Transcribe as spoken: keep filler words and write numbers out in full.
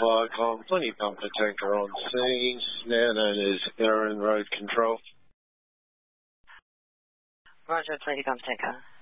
Viacom, plenty bumper tanker on scene, now known as Erin Road Control. Roger, plenty bumper tanker.